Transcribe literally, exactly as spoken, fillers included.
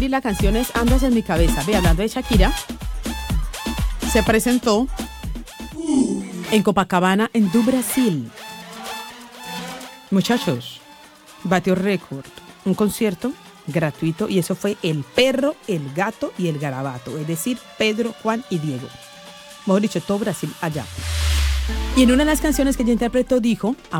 Y la canción es Andas en mi cabeza. Ve, hablando de Shakira, se presentó en Copacabana, en do Brasil. Muchachos, batió récord. Un concierto gratuito y eso fue el perro, el gato y el garabato. Es decir, Pedro, Juan y Diego. Mejor dicho, todo Brasil allá. Y en una de las canciones que ella interpretó dijo...